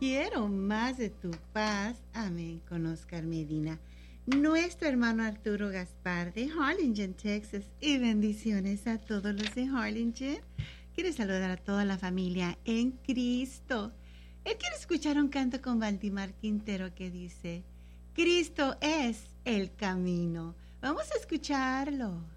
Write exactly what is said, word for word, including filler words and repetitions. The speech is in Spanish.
Quiero más de tu paz. Amén. Con Oscar Medina. Nuestro hermano Arturo Gaspar de Harlingen, Texas. Y bendiciones a todos los de Harlingen. Quiere saludar a toda la familia en Cristo. Él quiere escuchar un canto con Valdimar Quintero que dice: Cristo es el camino. Vamos a escucharlo.